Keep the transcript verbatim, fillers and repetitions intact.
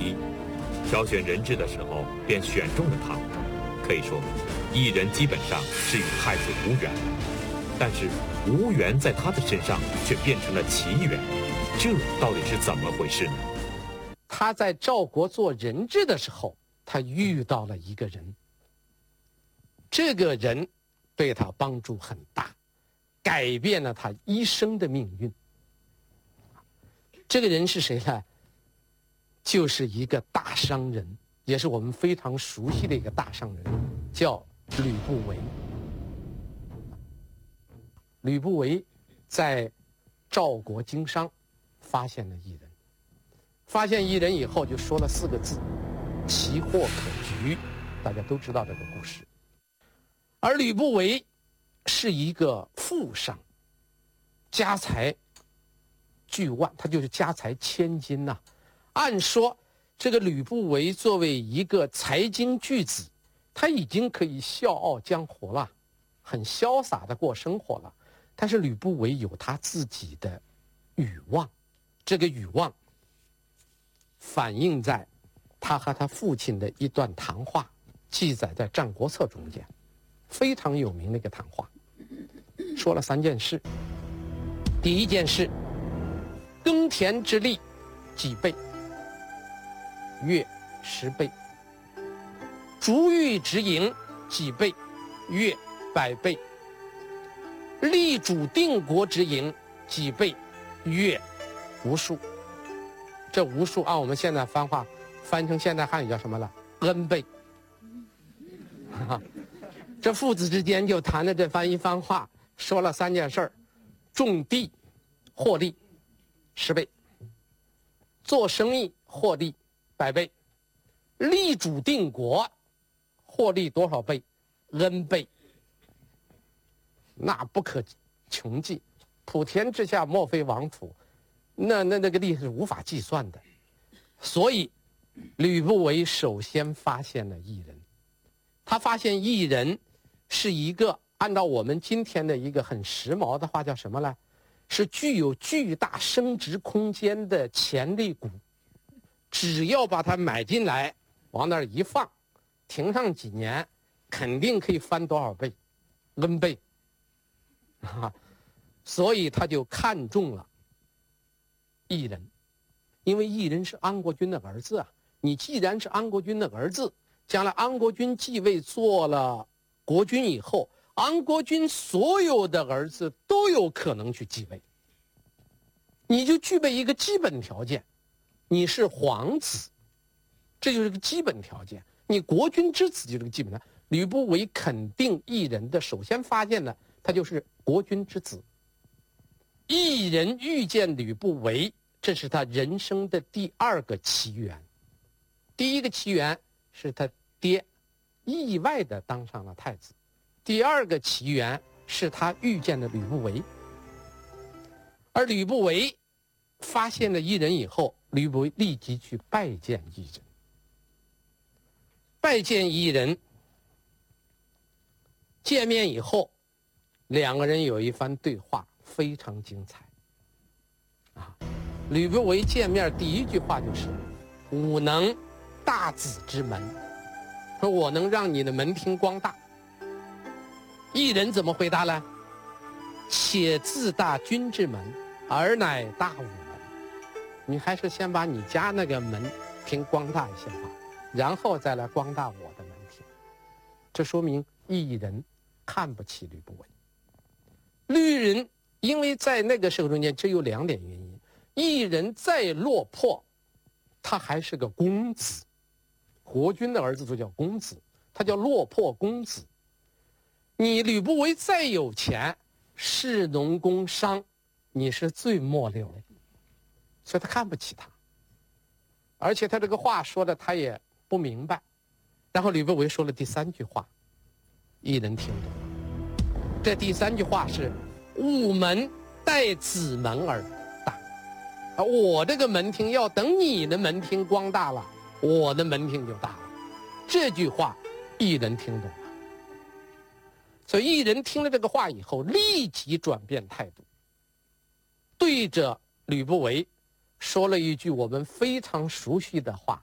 低，挑选人质的时候便选中了他。可以说，异人基本上是与太子无缘，但是无缘在他的身上却变成了奇缘，这到底是怎么回事呢？ 他在赵国做人质的时候，他遇到了一个人，这个人对他帮助很大，改变了他一生的命运。这个人是谁呢？就是一个大商人，也是我们非常熟悉的一个大商人，叫吕不韦。吕不韦在赵国经商，发现了异人。发现异人以后，就说了四个字：奇货可居。大家都知道这个故事。而吕不韦是一个富商，家财巨万，他就是家财千金呐、啊。按说，这个吕不韦作为一个财经巨子，他已经可以笑傲江湖了，很潇洒的过生活了。但是吕不韦有他自己的欲望，这个欲望反映在他和他父亲的一段谈话，记载在《战国策》中间，非常有名的一个谈话，说了三件事。第一件事，耕田之力几倍，月十倍；逐玉之营几倍，月百倍；立主定国之营几倍，月无数。这无数按我们现在翻话翻成现代汉语叫什么了 ？n 倍。这父子之间就谈了这番一番话，说了三件事儿：种地获利十倍，做生意获利百倍，立主定国获利多少倍 ？n 倍。那不可穷尽，普天之下莫非王土。那那那个利是无法计算的，所以吕不韦首先发现了异人。他发现异人是一个按照我们今天的一个很时髦的话叫什么呢？是具有巨大升值空间的潜力股。只要把它买进来，往那儿一放，停上几年，肯定可以翻多少倍 ，n 倍。啊，所以他就看中了异人，因为异人是安国君的儿子啊。你既然是安国君的儿子，将来安国君继位做了国君以后，安国君所有的儿子都有可能去继位，你就具备一个基本条件，你是皇子，这就是个基本条件。你国君之子就是个基本条件。吕不韦肯定异人的首先发现呢，他就是国君之子。异人遇见吕不韦，这是他人生的第二个奇缘。第一个奇缘是他爹意外的当上了太子，第二个奇缘是他遇见了吕不韦。而吕不韦发现了异人以后，吕不韦立即去拜见异人。拜见异人，见面以后，两个人有一番对话，非常精彩。啊，吕不韦见面第一句话就是“吾能大子之门”，说我能让你的门庭光大。异人怎么回答呢？“且自大君之门，而乃大吾门。”你还是先把你家那个门庭光大一些吧，然后再来光大我的门庭。这说明异人看不起吕不韦。吕人因为在那个时候中间只有两点原因：异人再落魄，他还是个公子，国君的儿子就叫公子，他叫落魄公子。你吕不韦再有钱，士农工商，你是最末流的，所以他看不起他。而且他这个话说的他也不明白。然后吕不韦说了第三句话，异人听懂了。这第三句话是“吾门待子门而大”，啊，我这个门庭要等你的门庭光大了，我的门庭就大了。这句话异人听懂了。所以异人听了这个话以后，立即转变态度，对着吕不韦说了一句我们非常熟悉的话，